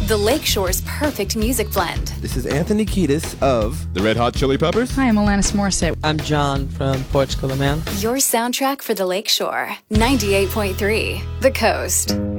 The Lakeshore's perfect music blend. This is Anthony Kiedis of the Red Hot Chili Peppers. Hi, I'm Alanis Morissette. I'm John from Portugal, Man. Your soundtrack for the Lakeshore. 98.3 The Coast.